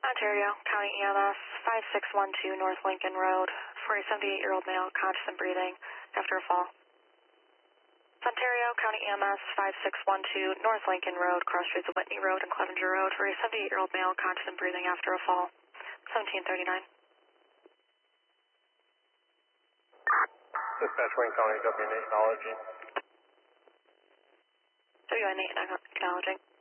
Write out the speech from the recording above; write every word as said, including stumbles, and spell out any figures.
Ontario County E M S five six one two North Lincoln Road for a seventy-eight-year-old male conscious and breathing after a fall. Ontario County E M S five six one two North Lincoln Road, cross streets of Whitney Road and Clevenger Road for a seventy-eight-year-old male conscious and breathing after a fall. seventeen thirty-nine. Dispatch Wayne County, W N eight acknowledging. W N eight acknowledging.